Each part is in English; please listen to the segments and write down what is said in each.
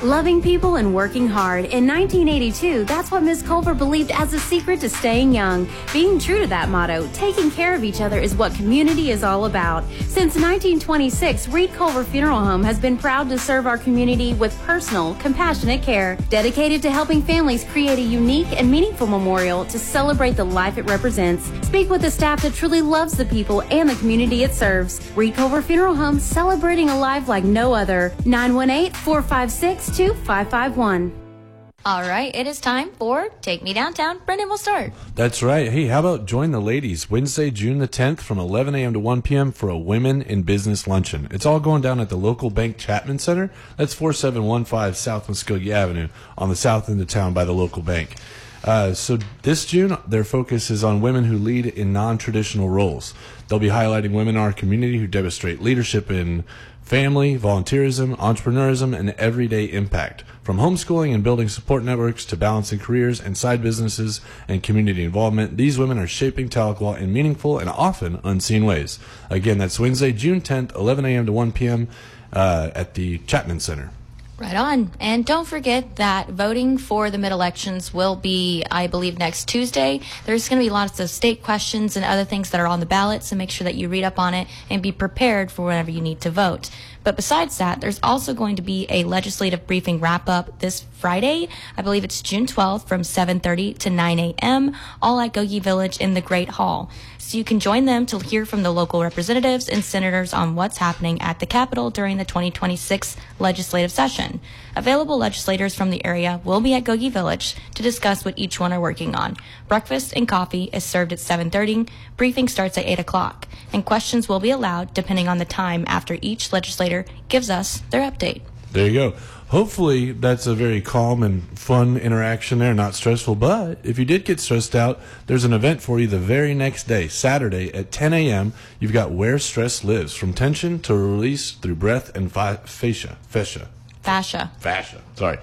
Loving people and working hard. In 1982, that's what Ms. Culver believed as the secret to staying young. Being true to that motto, taking care of each other is what community is all about. Since 1926, Reed Culver Funeral Home has been proud to serve our community with personal, compassionate care, dedicated to helping families create a unique and meaningful memorial to celebrate the life it represents. Speak with a staff that truly loves the people and the community it serves. Reed Culver Funeral Home, celebrating a life like no other. 918-456-2551. All right, it is time for Take Me Downtown. Brendan will start. That's right. Hey, how about join the ladies Wednesday, June the 10th from 11 a.m. to 1 p.m. for a Women in Business Luncheon. It's all going down at the local bank Chapman Center. That's 4715 South Muskogee Avenue on the south end of town by the local bank. So this June, their focus is on women who lead in non-traditional roles. They'll be highlighting women in our community who demonstrate leadership in family, volunteerism, entrepreneurism, and everyday impact. From homeschooling and building support networks to balancing careers and side businesses and community involvement, these women are shaping Tahlequah in meaningful and often unseen ways. Again, that's Wednesday, June 10th, 11 a.m. to 1 p.m. At the Chapman Center. Right on. And don't forget that voting for the mid-elections will be, I believe, next Tuesday. There's going to be lots of state questions and other things that are on the ballot, so make sure that you read up on it and be prepared for whenever you need to vote. But besides that, there's also going to be a legislative briefing wrap-up this Friday. I believe it's June 12th from 7:30 to 9 a.m., all at Gogi Village in the Great Hall. So you can join them to hear from the local representatives and senators on what's happening at the Capitol during the 2026 legislative session. Available legislators from the area will be at Gogi Village to discuss what each one are working on. Breakfast and coffee is served at 7:30. Briefing starts at 8 o'clock, and questions will be allowed depending on the time after each legislator gives us their update. There you go. Hopefully that's a very calm and fun interaction there, not stressful. But if you did get stressed out, there's an event for you the very next day, Saturday at 10 a.m. You've got Where Stress Lives, from tension to release through breath and fascia. Sorry.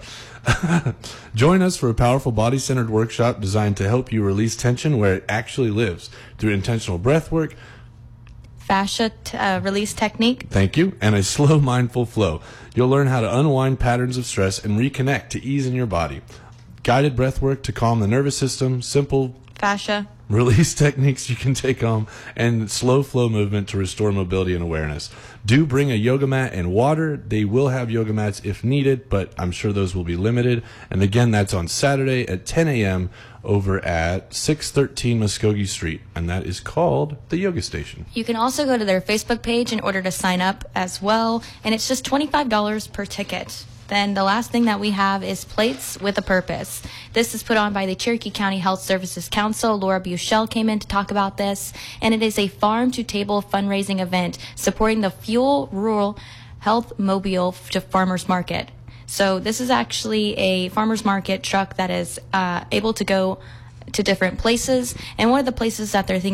Join us for a powerful body-centered workshop designed to help you release tension where it actually lives through intentional breath work, fascia release technique. Thank you. And a slow, mindful flow. You'll learn how to unwind patterns of stress and reconnect to ease in your body. Guided breath work to calm the nervous system, simple fascia release techniques you can take home, and slow flow movement to restore mobility and awareness. Do bring a yoga mat and water. They will have yoga mats if needed, but I'm sure those will be limited. And again, that's on Saturday at 10 a.m. over at 613 Muskogee Street, and that is called the Yoga Station. You can also go to their Facebook page in order to sign up as well, and it's just $25 per ticket. Then the last thing that we have is Plates with a Purpose. This is put on by the Cherokee County Health Services Council. Laura Buchel came in to talk about this, and it is a farm-to-table fundraising event supporting the Fuel Rural Health Mobile to Farmers Market. So this is actually a farmers market truck that is able to go to different places, and one of the places that they're thinking